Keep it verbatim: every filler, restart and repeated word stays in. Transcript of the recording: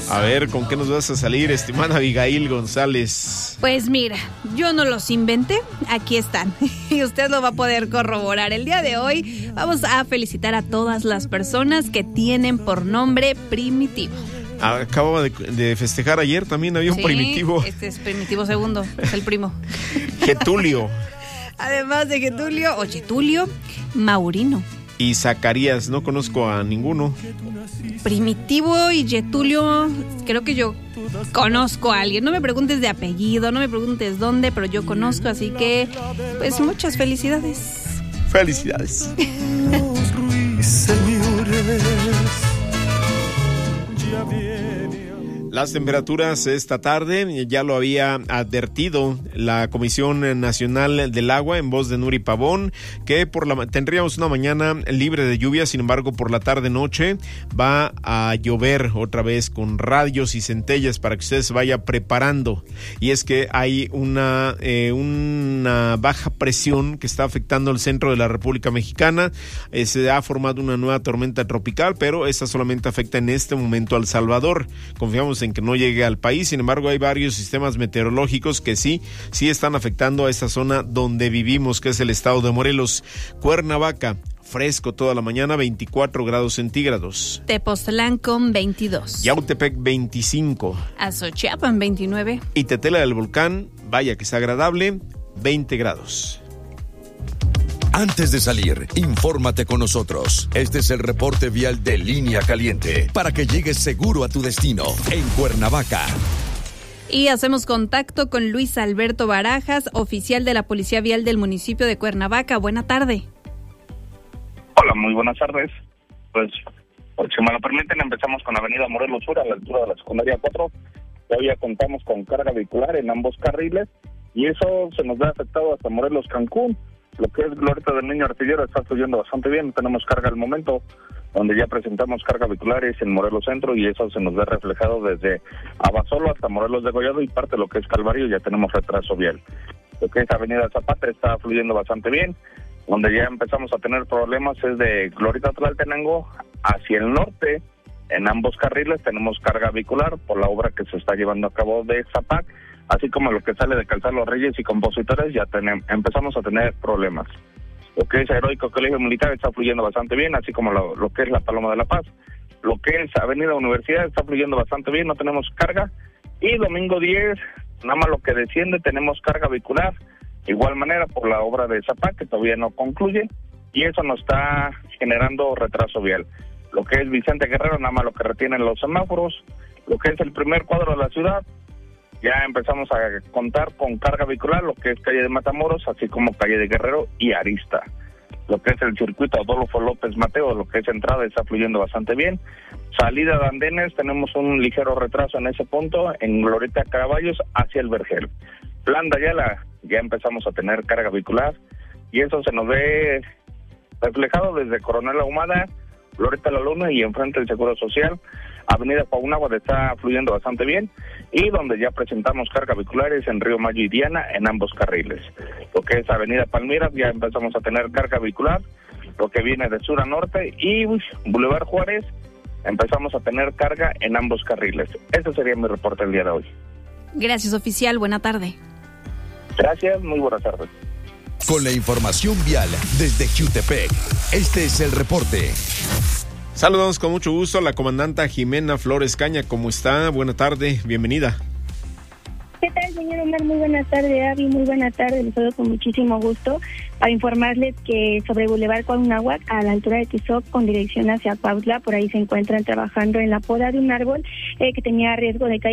A ver, ¿con qué nos vas a salir, estimada Abigail González? Pues mira, yo no los inventé, aquí están. Y usted lo va a poder corroborar. El día de hoy vamos a felicitar a todas las personas que tienen por nombre Primitivo. Acababa de, de festejar ayer, también había un sí, Primitivo. Este es Primitivo segundo, es el primo. Getulio. Además de Getulio, o Getulio, Maurino. Y Zacarías, no conozco a ninguno. Primitivo y Getulio, creo que yo conozco a alguien. No me preguntes de apellido, no me preguntes dónde, pero yo conozco, así que, pues, muchas felicidades. Felicidades. Las temperaturas esta tarde, ya lo había advertido la Comisión Nacional del Agua en voz de Nuri Pavón, que por la tendríamos una mañana libre de lluvia, sin embargo por la tarde-noche va a llover otra vez con radios y centellas para que usted se vaya preparando. Y es que hay una, eh, una baja presión que está afectando el centro de la República Mexicana. Eh, se ha formado una nueva tormenta tropical, pero esta solamente afecta en este momento a El Salvador. Confiamos en que no llegue al país, sin embargo hay varios sistemas meteorológicos que sí, sí están afectando a esta zona donde vivimos, que es el estado de Morelos. Cuernavaca, fresco toda la mañana, veinticuatro grados centígrados. Tepoztlán con veintidós. Yautepec, veinticinco. Azochiapan, veintinueve. Y Tetela del Volcán, vaya que está agradable, veinte grados. Antes de salir, infórmate con nosotros. Este es el reporte vial de Línea Caliente, para que llegues seguro a tu destino, en Cuernavaca. Y hacemos contacto con Luis Alberto Barajas, oficial de la Policía Vial del municipio de Cuernavaca. Buena tarde. Hola, muy buenas tardes. Pues, si me lo permiten, empezamos con Avenida Morelos Sur, a la altura de la secundaria cuatro. Todavía contamos con carga vehicular en ambos carriles, y eso se nos ve afectado hasta Morelos Cancún. Lo que es Glorieta del Niño Artillero está fluyendo bastante bien, tenemos carga al momento, donde ya presentamos carga vehiculares en Morelos Centro, y eso se nos ve reflejado desde Abasolo hasta Morelos de Gollado, y parte de lo que es Calvario ya tenemos retraso vial. Lo que es Avenida Zapata está fluyendo bastante bien, donde ya empezamos a tener problemas es de Glorieta Tlaltenango hacia el norte. En ambos carriles tenemos carga vehicular por la obra que se está llevando a cabo de Zapac, así como lo que sale de Calzar Los Reyes y Compositores, ya tenemos, empezamos a tener problemas. Lo que es Heroico Colegio Militar está fluyendo bastante bien, así como lo, lo que es la Paloma de la Paz. Lo que es Avenida Universidad está fluyendo bastante bien, no tenemos carga. Y domingo diez, nada más lo que desciende, tenemos carga vehicular, igual manera por la obra de Zapac, que todavía no concluye, y eso nos está generando retraso vial. Lo que es Vicente Guerrero, nada más lo que retienen los semáforos. Lo que es el primer cuadro de la ciudad, ya empezamos a contar con carga vehicular, lo que es calle de Matamoros, así como calle de Guerrero y Arista. Lo que es el circuito Adolfo López Mateo, lo que es entrada, está fluyendo bastante bien. Salida de andenes, tenemos un ligero retraso en ese punto, en Glorieta Caraballos hacia el Vergel. Plan de Ayala, ya empezamos a tener carga vehicular, y eso se nos ve reflejado desde Coronel Ahumada, Glorieta La Luna y enfrente del Seguro Social. Avenida Paunáhuac está fluyendo bastante bien, y donde ya presentamos carga vehiculares en Río Mayo y Diana en ambos carriles. Lo que es Avenida Palmira, ya empezamos a tener carga vehicular, lo que viene de sur a norte, y uy, Boulevard Juárez, empezamos a tener carga en ambos carriles. Ese sería mi reporte el día de hoy. Gracias, oficial. Buena tarde. Gracias, muy buenas tardes. Con la información vial desde Jutepec, este es el reporte. Saludamos con mucho gusto a la comandanta Jimena Flores Caña. ¿Cómo está? Buena tarde, bienvenida. ¿Qué tal, señor Omar? Muy buenas tardes, Avi. Muy buenas tardes. Les saludo con muchísimo gusto para informarles que sobre Boulevard Cuauhnáhuac, a la altura de Tizoc, con dirección hacia Cuautla, por ahí se encuentran trabajando en la poda de un árbol eh, que tenía riesgo de caer